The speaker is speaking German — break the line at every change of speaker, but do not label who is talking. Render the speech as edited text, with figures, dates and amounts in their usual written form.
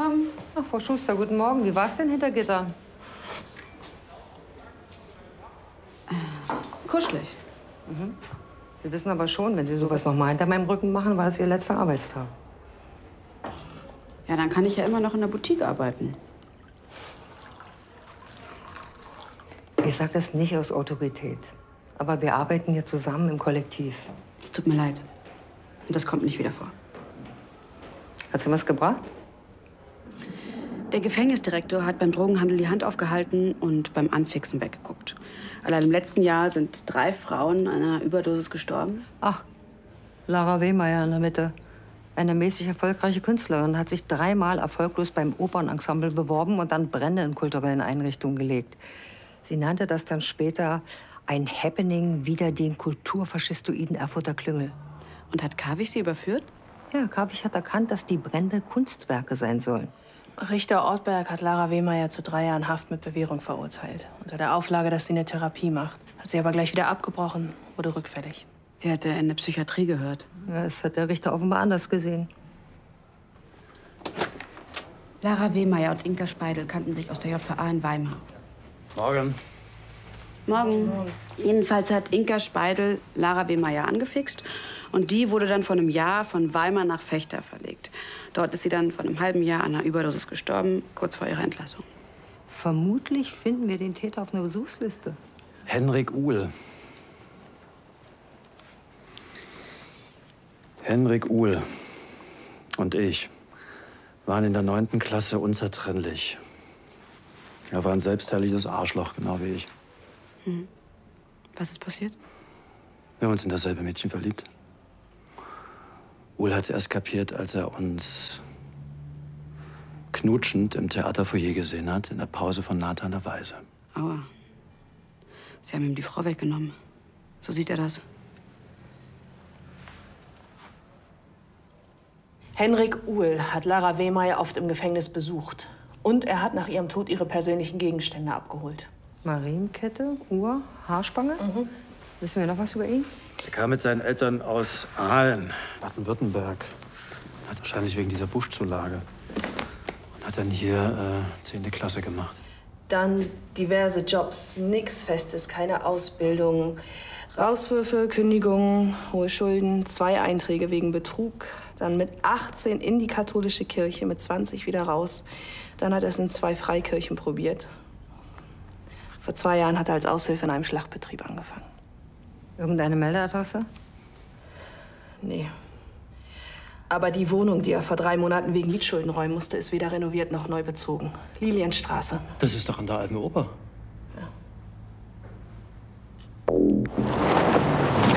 Morgen.
Ach, Frau Schuster, guten Morgen. Wie war's denn hinter Gittern?
Kuschelig.
Sie wissen aber schon, wenn Sie sowas noch mal hinter meinem Rücken machen, war das Ihr letzter Arbeitstag.
Ja, dann kann ich ja immer noch in der Boutique arbeiten.
Ich sage das nicht aus Autorität. Aber wir arbeiten hier zusammen im Kollektiv.
Es tut mir leid. Und das kommt nicht wieder vor.
Hat sie was gebracht?
Der Gefängnisdirektor hat beim Drogenhandel die Hand aufgehalten und beim Anfixen weggeguckt. Allein im letzten Jahr sind 3 Frauen an einer Überdosis gestorben.
Ach, Lara Wehmeier in der Mitte. Eine mäßig erfolgreiche Künstlerin hat sich 3-mal erfolglos beim Opernensemble beworben und dann Brände in kulturellen Einrichtungen gelegt. Sie nannte das dann später ein Happening wider den kulturfaschistoiden Erfurter Klüngel.
Und hat Karwig sie überführt?
Ja, Karwig hat erkannt, dass die Brände Kunstwerke sein sollen.
Richter Ortberg hat Lara Wehmeier zu 3 Jahren Haft mit Bewährung verurteilt. Unter der Auflage, dass sie eine Therapie macht. Hat sie aber gleich wieder abgebrochen, wurde rückfällig.
Sie hatte in der Psychiatrie gehört.
Ja, das hat der Richter offenbar anders gesehen.
Lara Wehmeier und Inka Speidel kannten sich aus der JVA in Weimar.
Morgen.
Morgen. Jedenfalls hat Inka Speidel Lara Wehmeier angefixt. Und die wurde dann vor einem Jahr von Weimar nach Vechta verlegt. Dort ist sie dann vor einem halben Jahr an einer Überdosis gestorben, kurz vor ihrer Entlassung.
Vermutlich finden wir den Täter auf einer Besuchsliste.
Henrik Uhl. Henrik Uhl und ich waren in der 9. Klasse unzertrennlich. Er war ein selbstherrliches Arschloch, genau wie ich.
Was ist passiert?
Wir haben uns in dasselbe Mädchen verliebt. Uhl hat es erst kapiert, als er uns knutschend im Theaterfoyer gesehen hat, in der Pause von Nathan der Weise.
Aua. Sie haben ihm die Frau weggenommen. So sieht er das.
Henrik Uhl hat Lara Wehmeier oft im Gefängnis besucht. Und er hat nach ihrem Tod ihre persönlichen Gegenstände abgeholt.
Marienkette, Uhr, Haarspange? Wissen wir noch was über ihn?
Er kam mit seinen Eltern aus Aalen, Baden-Württemberg. Hat wahrscheinlich wegen dieser Buschzulage. Und hat dann hier 10. Klasse gemacht.
Dann diverse Jobs, nix Festes, keine Ausbildung. Rauswürfe, Kündigungen, hohe Schulden, 2 Einträge wegen Betrug. Dann mit 18 in die katholische Kirche, mit 20 wieder raus. Dann hat er es in 2 Freikirchen probiert. Vor 2 Jahren hat er als Aushilfe in einem Schlachtbetrieb angefangen.
Irgendeine Meldeadresse?
Nee. Aber die Wohnung, die er vor 3 Monaten wegen Mietschulden räumen musste, ist weder renoviert noch neu bezogen. Lilienstraße.
Das ist doch an der Alten Oper.
Ja.